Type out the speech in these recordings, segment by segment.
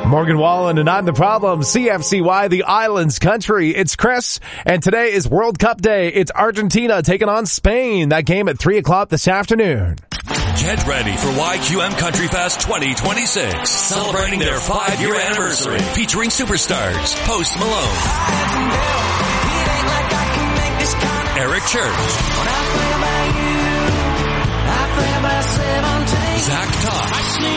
Morgan Wallen and I'm the Problem. CFCY, the island's country. It's Chris, and today is World Cup Day. It's Argentina taking on Spain. That game at 3 o'clock this afternoon. Get ready for YQM Country Fest 2026, celebrating their 5-year anniversary, featuring superstars Post Malone, Eric Church, Zach Todd,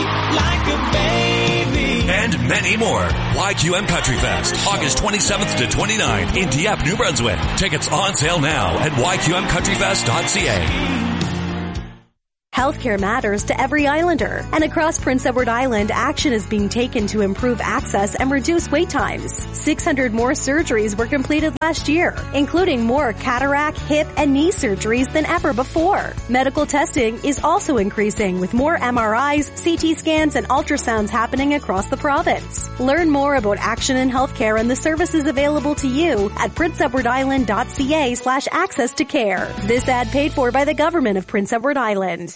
and many more. YQM Country Fest, August 27th to 29th in Dieppe, New Brunswick. Tickets on sale now at yqmcountryfest.ca. Healthcare matters to every Islander, and across Prince Edward Island, action is being taken to improve access and reduce wait times. 600 more surgeries were completed last year, including more cataract, hip, and knee surgeries than ever before. Medical testing is also increasing, with more MRIs, CT scans, and ultrasounds happening across the province. Learn more about action in healthcare and the services available to you at princeedwardisland.ca/access to care. This ad paid for by the Government of Prince Edward Island.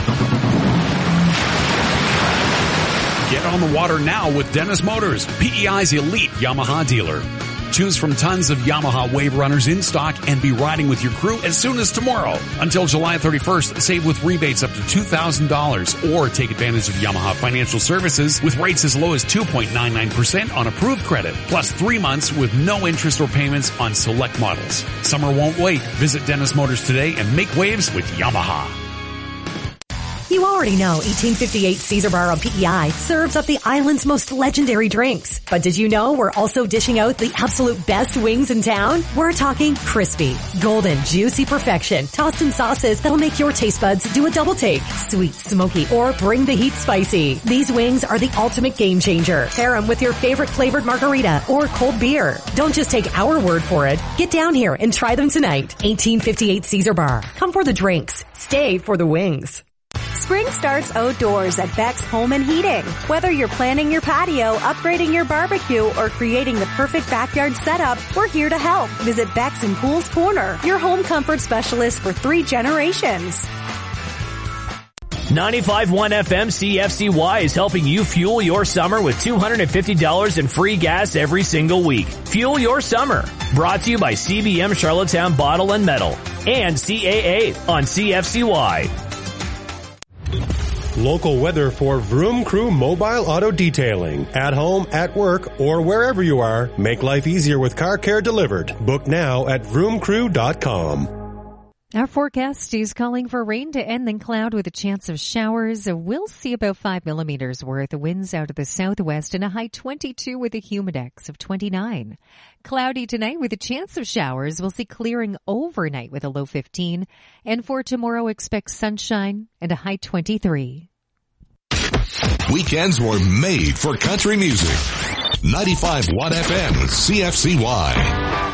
Get on the water now with Dennis Motors, PEI's elite Yamaha dealer. Choose from tons of Yamaha Wave Runners in stock and be riding with your crew as soon as tomorrow. Until July 31st, save with rebates up to $2,000 or take advantage of Yamaha Financial Services with rates as low as 2.99% on approved credit, plus 3 months with no interest or payments on select models. Summer won't wait. Visit Dennis Motors today and make waves with Yamaha. You already know 1858 Caesar Bar on PEI serves up the island's most legendary drinks. But did you know we're also dishing out the absolute best wings in town? We're talking crispy, golden, juicy perfection, tossed in sauces that'll make your taste buds do a double take. Sweet, smoky, or bring the heat spicy. These wings are the ultimate game changer. Pair them with your favorite flavored margarita or cold beer. Don't just take our word for it. Get down here and try them tonight. 1858 Caesar Bar. Come for the drinks. Stay for the wings. Spring starts outdoors at Beck's Home and Heating. Whether you're planning your patio, upgrading your barbecue, or creating the perfect backyard setup, we're here to help. Visit Beck's in Pools Corner, your home comfort specialist for 3 generations. 95.1 FM CFCY is helping you fuel your summer with $250 in free gas every single week. Fuel your summer. Brought to you by CBM Charlottetown Bottle and Metal and CAA on CFCY. Local weather for Vroom Crew Mobile Auto Detailing. At home, at work, or wherever you are, make life easier with car care delivered. Book now at vroomcrew.com. Our forecast is calling for rain to end, then cloud with a chance of showers. We'll see about 5 millimeters worth. Winds out of the southwest and a high 22 with a humidex of 29. Cloudy tonight with a chance of showers. We'll see clearing overnight with a low 15. And for tomorrow, expect sunshine and a high 23. Weekends were made for country music. 95.1 FM CFCY.